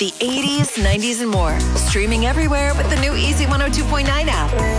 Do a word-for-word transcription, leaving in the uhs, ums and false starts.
the eighties, nineties, and more. Streaming everywhere with the new Easy one oh two point nine app.